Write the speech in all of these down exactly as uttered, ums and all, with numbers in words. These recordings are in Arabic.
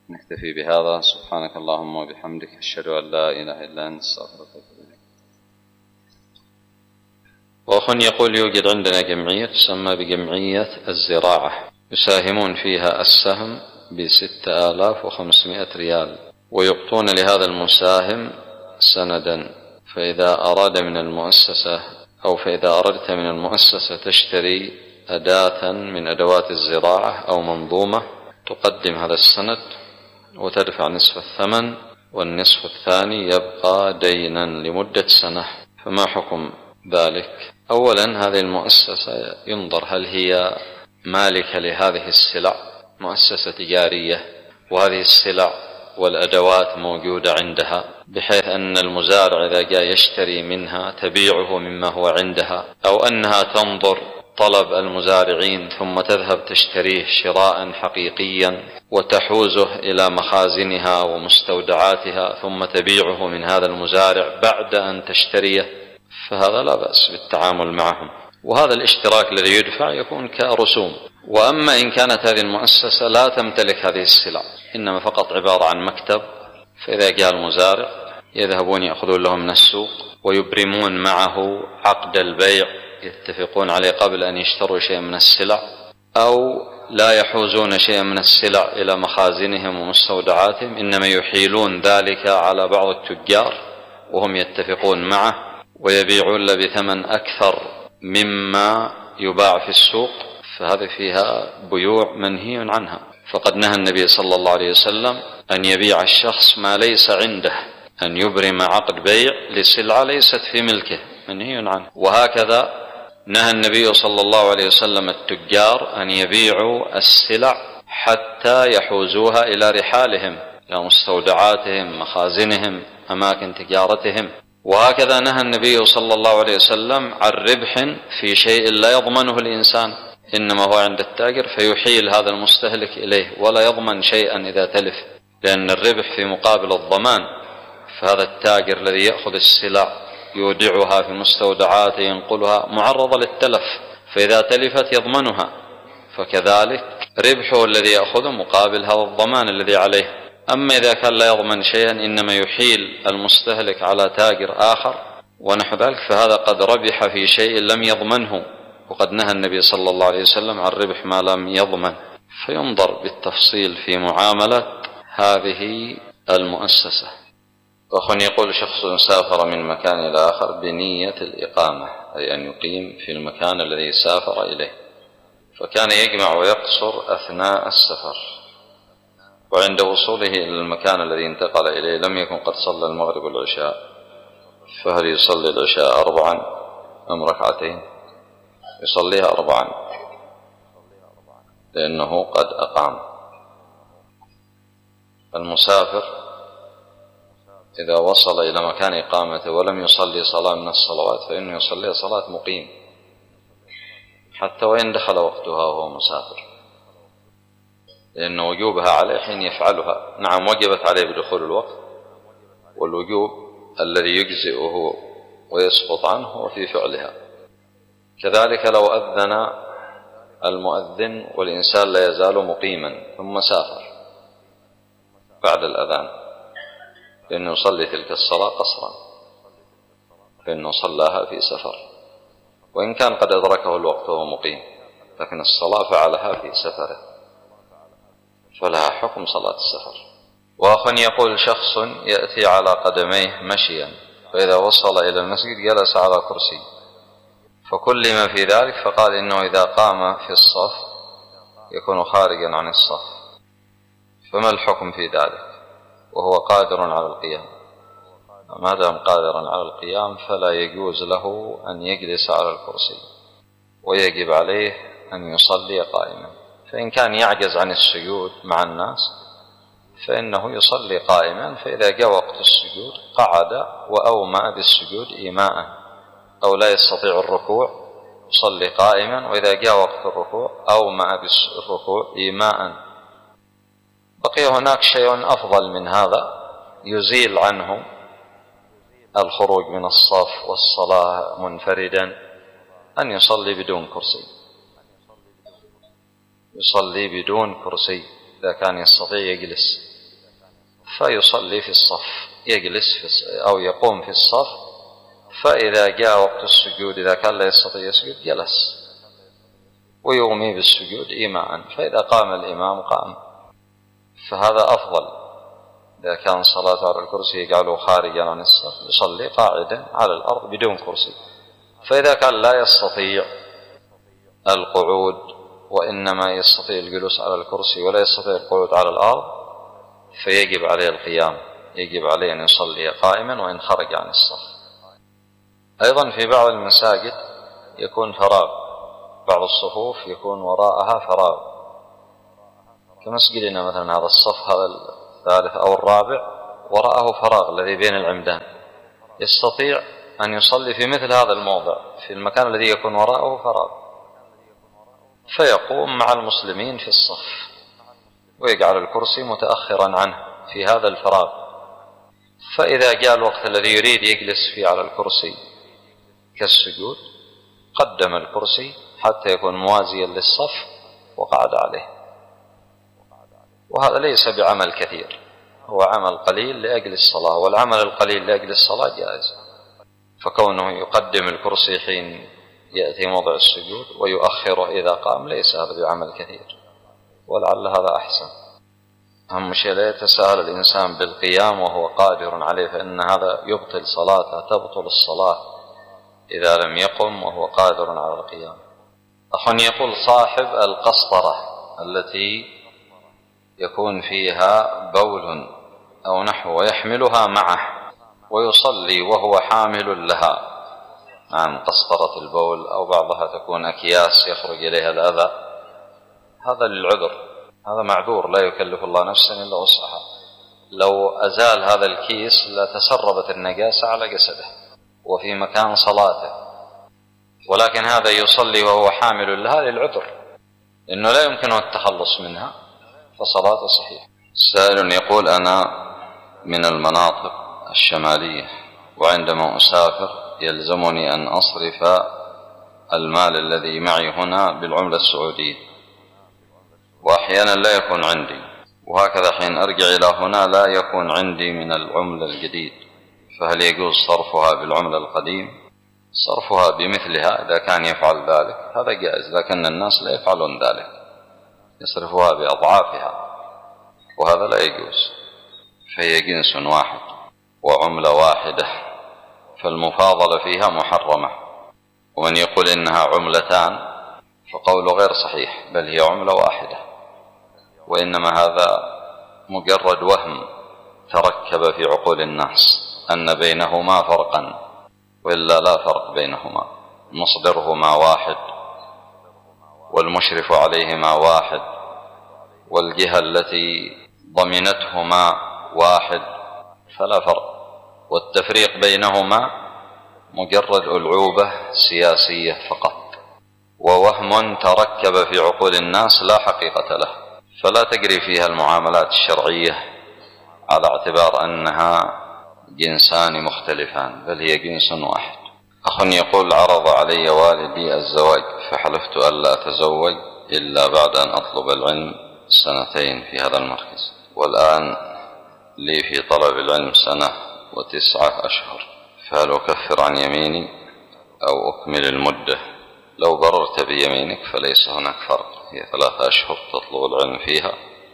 نكتفي بهذا. سبحانك اللهم وبحمدك، أشهد أن لا إله إلا أنت، أستغفرك وأتوب إليك. وأخ يقول: يوجد عندنا جمعية تسمى بجمعية الزراعة، يساهمون فيها السهم بستة آلاف وخمسمائة ريال، ويعطون لهذا المساهم سندا، فإذا أراد من المؤسسة أو فإذا أردت من المؤسسة تشتري أداة من أدوات الزراعة أو منظومة، تقدم هذا السند وتدفع نصف الثمن، والنصف الثاني يبقى دينا لمدة سنة. فما حكم ذلك؟ أولا، هذه المؤسسة ينظر هل هي مالكة لهذه السلع، مؤسسة تجارية، وهذه السلع والأدوات موجودة عندها، بحيث أن المزارع إذا جاء يشتري منها تبيعه مما هو عندها، أو أنها تنظر طلب المزارعين ثم تذهب تشتريه شراء حقيقيا وتحوزه إلى مخازنها ومستودعاتها ثم تبيعه من هذا المزارع بعد أن تشتريه، فهذا لا بأس بالتعامل معهم، وهذا الاشتراك الذي يدفع يكون كرسوم. وأما إن كانت هذه المؤسسة لا تمتلك هذه السلع، إنما فقط عبارة عن مكتب، فإذا جاء المزارع يذهبون يأخذون له من السوق ويبرمون معه عقد البيع، يتفقون عليه قبل أن يشتروا شيء من السلع، أو لا يحوزون شيء من السلع إلى مخازنهم ومستودعاتهم، إنما يحيلون ذلك على بعض التجار وهم يتفقون معه ويبيعون له بثمن أكثر مما يباع في السوق، فهذه فيها بيوع منهي عنها. فقد نهى النبي صلى الله عليه وسلم أن يبيع الشخص ما ليس عنده، أن يبرم عقد بيع لسلعة ليست في ملكه، منهي عنه. وهكذا نهى النبي صلى الله عليه وسلم التجار أن يبيعوا السلع حتى يحوزوها إلى رحالهم، إلى مستودعاتهم، مخازنهم، أماكن تجارتهم. وهكذا نهى النبي صلى الله عليه وسلم عن ربح في شيء لا يضمنه الإنسان، إنما هو عند التاجر فيحيل هذا المستهلك إليه ولا يضمن شيئا إذا تلف، لأن الربح في مقابل الضمان. فهذا التاجر الذي يأخذ السلع يودعها في مستودعاته ينقلها معرضة للتلف، فإذا تلفت يضمنها، فكذلك ربحه الذي يأخذه مقابل هذا الضمان الذي عليه. أما إذا كان لا يضمن شيئا إنما يحيل المستهلك على تاجر آخر ونحو ذلك، فهذا قد ربح في شيء لم يضمنه، وقد نهى النبي صلى الله عليه وسلم عن ربح ما لم يضمن. فينظر بالتفصيل في معاملة هذه المؤسسة. وأخ يقول: شخص سافر من مكان إلى آخر بنية الإقامة، أي أن يقيم في المكان الذي سافر إليه، فكان يجمع ويقصر أثناء السفر، وعند وصوله إلى المكان الذي انتقل إليه لم يكن قد صلى المغرب والعشاء، فهل يصلي العشاء أربعا أم ركعتين؟ يصليها أربعا، لأنه قد أقام. المسافر إذا وصل إلى مكان إقامته ولم يصلي صلاة من الصلوات فإنه يصلي صلاة مقيم، حتى وإن دخل وقتها وهو مسافر، لأن وجوبها عليه حين يفعلها. نعم، وجبت عليه بدخول الوقت، والوجوب الذي يجزئه ويسقط عنه هو في فعلها. كذلك لو أذن المؤذن والإنسان لا يزال مقيما ثم سافر بعد الأذان، فإنه يصلي تلك الصلاة قصرا، فإنه صلاها في سفر، وإن كان قد أدركه الوقت وهو مقيم، لكن الصلاة فعلها في سفره، فلها حكم صلاة السفر. وأخ يقول: شخص يأتي على قدميه مشيا، فإذا وصل إلى المسجد جلس على كرسي، فكلم في ذلك فقال إنه إذا قام في الصف يكون خارجا عن الصف، فما الحكم في ذلك وهو قادر على القيام؟ ما دام قادرا على القيام فلا يجوز له أن يجلس على الكرسي، ويجب عليه أن يصلي قائما. فإن كان يعجز عن السجود مع الناس فإنه يصلي قائما، فإذا جاء وقت السجود قعد وأومأ بالسجود إيماء، أو لا يستطيع الركوع يصلي قائما، وإذا جاء وقت الركوع أومأ بالركوع إيماء. بقي هناك شيء أفضل من هذا يزيل عنه الخروج من الصف والصلاة منفردا، أن يصلي بدون كرسي، يصلي بدون كرسي إذا كان يستطيع يجلس. فيصلي في الصف، يجلس في أو يقوم في الصف، فإذا جاء وقت السجود إذا كان لا يستطيع يسجد جلس ويغمي بالسجود إيماء، فإذا قام الإمام قام، فهذا أفضل. إذا كان صلاة على الكرسي يجعله خارجا عن الصف يصلي قاعدا على الأرض بدون كرسي. فإذا كان لا يستطيع القعود وإنما يستطيع الجلوس على الكرسي ولا يستطيع القعود على الأرض فيجب عليه القيام، يجب عليه أن يصلي قائما وإن خرج عن الصف. أيضا في بعض المساجد يكون فراغ، بعض الصفوف يكون وراءها فراغ، كمسجدنا مثلا هذا الصف هذا الثالث أو الرابع وراءه فراغ الذي بين العمدان، يستطيع أن يصلي في مثل هذا الموضع في المكان الذي يكون وراءه فراغ، فيقوم مع المسلمين في الصف ويجعل الكرسي متأخرا عنه في هذا الفراغ. فإذا جاء الوقت الذي يريد يجلس فيه على الكرسي كالسجود قدم الكرسي حتى يكون موازيا للصف وقعد عليه، وهذا ليس بعمل كثير، هو عمل قليل لأجل الصلاة، والعمل القليل لأجل الصلاة جائز، فكونه يقدم الكرسي حين يأتي موضع السجود ويؤخره إذا قام ليس هذا بعمل كثير، ولعل هذا أحسن. أهم شيء لا يتساهل الإنسان بالقيام وهو قادر عليه، فإن هذا يبطل صلاته، تبطل الصلاة إذا لم يقم وهو قادر على القيام. أخ يقول صاحب القسطرة التي يكون فيها بول أو نحو ويحملها معه ويصلي وهو حامل لها، نعم قسطرة البول أو بعضها تكون أكياس يخرج إليها الأذى، هذا للعذر، هذا معذور لا يكلف الله نفسا إلا وسعها. لو أزال هذا الكيس لتسربت النجاسة على جسده وفي مكان صلاته، ولكن هذا يصلي وهو حامل لها للعذر إنه لا يمكنه التخلص منها فصلاته صحيحة. سائل يقول أنا من المناطق الشمالية وعندما أسافر يلزمني أن أصرف المال الذي معي هنا بالعملة السعودية وأحيانا لا يكون عندي، وهكذا حين أرجع إلى هنا لا يكون عندي من العملة الجديد، فهل يجوز صرفها بالعملة القديم؟ صرفها بمثلها إذا كان يفعل ذلك هذا جائز، لكن الناس لا يفعلون ذلك، يصرفها بأضعافها وهذا لا يجوز، فهي جنس واحد وعملة واحدة فالمفاضلة فيها محرمة. ومن يقول إنها عملتان فقوله غير صحيح، بل هي عملة واحدة، وإنما هذا مجرد وهم تركب في عقول الناس أن بينهما فرقا، وإلا لا فرق بينهما، مصدرهما واحد والمشرف عليهما واحد والجهة التي ضمنتهما واحد، فلا فرق، والتفريق بينهما مجرد ألعوبة سياسية فقط ووهم تركب في عقول الناس لا حقيقة له، فلا تجري فيها المعاملات الشرعية على اعتبار أنها جنسان مختلفان، بل هي جنس واحد. أخ يقول عرض علي والدي الزواج فحلفت ألا أتزوج إلا بعد أن أطلب العلم سنتين في هذا المركز، والآن لي في طلب العلم سنة وتسعة أشهر، فهل أكفر عن يميني أو أكمل المدة؟ لو بررت بيمينك فليس هناك فرق، هي ثلاثة أشهر تطلب العلم فيها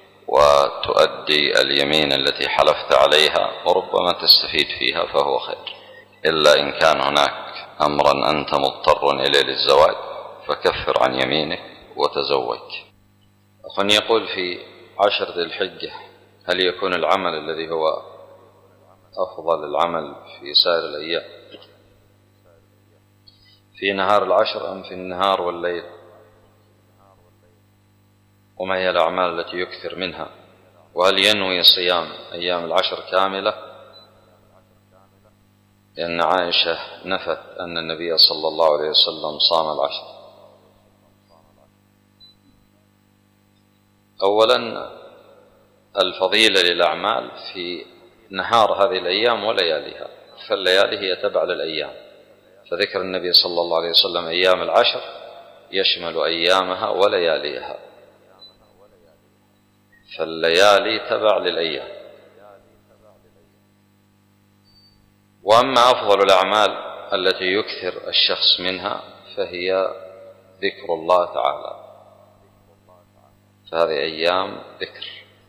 وتؤدي اليمين التي حلفت عليها وربما تستفيد فيها فهو خير، إلا إن كان هناك أمرا أنت مضطر إليه للزواج فكفر عن يمينك وتزوج. أخ يقول في عشر ذي الحجة هل يكون العمل الذي هو أفضل العمل في سائر الأيام في نهار العشر أم في النهار والليل؟ وما هي الأعمال التي يكثر منها؟ وهل ينوي صيام أيام العشر كاملة؟ لأن عائشة نفت أن النبي صلى الله عليه وسلم صام العشر. أولا الفضيلة للأعمال في نهار هذه الأيام ولياليها، فالليالي هي تبع للأيام، فذكر النبي صلى الله عليه وسلم أيام العشر يشمل أيامها ولياليها، فالليالي تبع للأيام. وأما أفضل الأعمال التي يكثر الشخص منها فهي ذكر الله تعالى، فهذه أيام ذكر.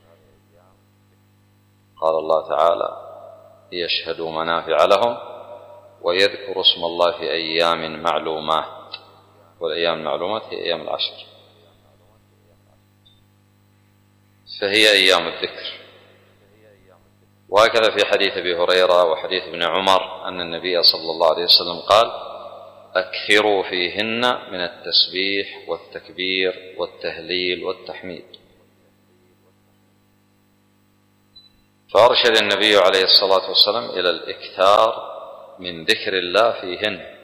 قال الله تعالى: ليشهدوا منافع لهم ويذكروا اسم الله في أيام معلومات، والأيام المعلومات هي أيام العشر، فهي أيام الذكر. وهكذا في حديث أبي هريرة وحديث ابن عمر أن النبي صلى الله عليه وسلم قال: أكثروا فيهن من التسبيح والتكبير والتهليل والتحميد. فأرشد النبي عليه الصلاة والسلام إلى الإكثار من ذكر الله فيهن.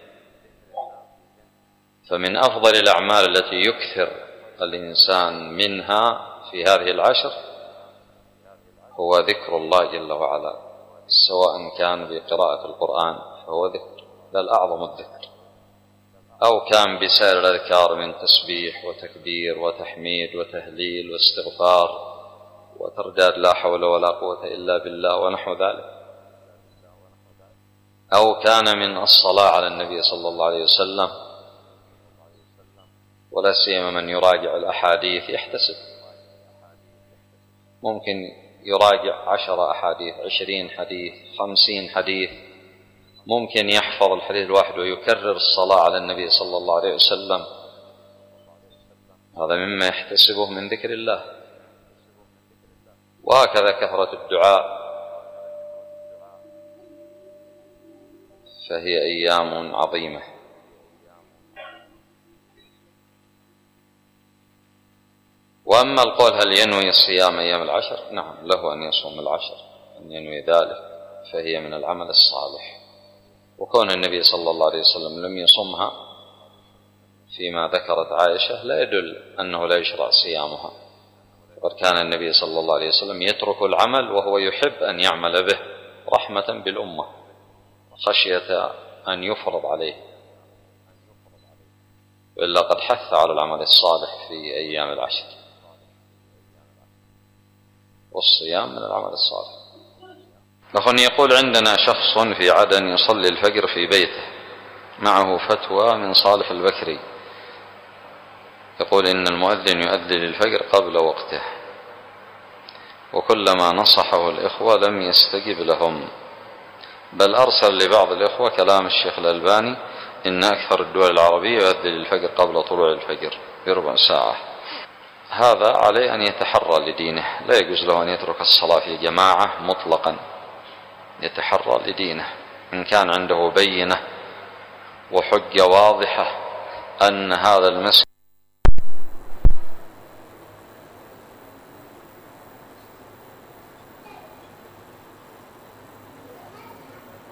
فمن أفضل الأعمال التي يكثر الإنسان منها في هذه العشر هو ذكر الله جل وعلا، سواء كان بقراءة القرآن فهو ذكر بل أعظم الذكر، أو كان بسائر الأذكار من تسبيح وتكبير وتحميد وتهليل واستغفار وترداد لا حول ولا قوة إلا بالله ونحو ذلك، أو كان من الصلاة على النبي صلى الله عليه وسلم. ولا سيما من يراجع الأحاديث يحتسب، ممكن يراجع عشر أحاديث، عشرين حديث، خمسين حديث، ممكن يحفظ الحديث الواحد ويكرر الصلاة على النبي صلى الله عليه وسلم. هذا مما يحتسبه من ذكر الله. وهكذا كثرة الدعاء، فهي أيام عظيمة. وأما القول هل ينوي صيام أيام العشر؟ نعم، له أن يصوم العشر، أن ينوي ذلك، فهي من العمل الصالح. وكون النبي صلى الله عليه وسلم لم يصمها فيما ذكرت عائشة لا يدل أنه لا يشرع صيامها، وقد كان النبي صلى الله عليه وسلم يترك العمل وهو يحب أن يعمل به رحمة بالأمة خشية أن يفرض عليه، وإلا قد حث على العمل الصالح في أيام العشر، والصيام من العمل الصالح. لكن يقول: عندنا شخص في عدن يصلي الفجر في بيته، معه فتوى من صالح البكري يقول إن المؤذن يؤذن للفجر قبل وقته، وكلما نصحه الإخوة لم يستجب لهم، بل أرسل لبعض الإخوة كلام الشيخ الألباني إن أكثر الدول العربية يؤذن للفجر قبل طلوع الفجر بربع ساعة. هذا عليه أن يتحرى لدينه، لا يجوز له أن يترك الصلاة في جماعة مطلقا، يتحرى لدينه. إن كان عنده بينة وحجة واضحة أن هذا المسجد